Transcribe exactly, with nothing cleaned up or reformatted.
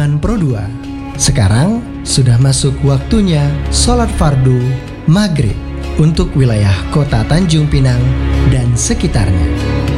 Zaman Pro dua. Sekarang sudah masuk waktunya sholat fardu maghrib untuk wilayah kota Tanjung Pinang dan sekitarnya.